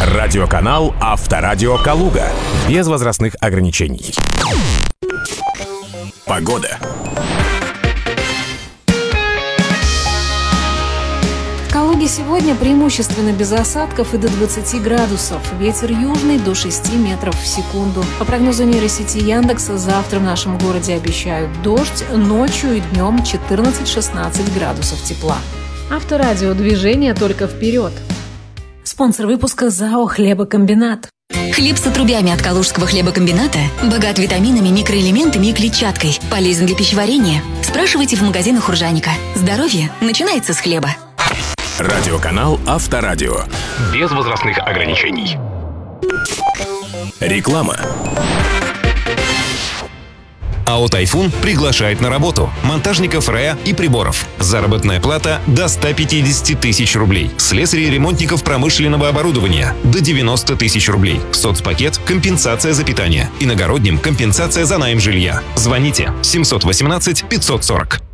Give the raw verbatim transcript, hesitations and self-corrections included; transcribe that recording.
Радиоканал «Авторадио Калуга». Без возрастных ограничений. Погода. В Калуге сегодня преимущественно без осадков и до двадцати градусов. Ветер южный до шести метров в секунду. По прогнозу нейросети Яндекса, завтра в нашем городе обещают дождь, ночью и днем четырнадцать-шестнадцать градусов тепла. Авторадио, движение только вперед. Спонсор выпуска ЗАО «Хлебокомбинат». Хлеб с отрубями от Калужского хлебокомбината богат витаминами, микроэлементами и клетчаткой. Полезен для пищеварения. Спрашивайте в магазинах Уржаника. Здоровье начинается с хлеба. Радиоканал «Авторадио». Без возрастных ограничений. Реклама. АО «Тайфун» приглашает на работу монтажников РЭА и приборов. Заработная плата до ста пятидесяти тысяч рублей. Слесарей и ремонтников промышленного оборудования до девяноста тысяч рублей. Соцпакет – компенсация за питание. Иногородним – компенсация за найм жилья. Звоните семь один восемь пятьсот сорок.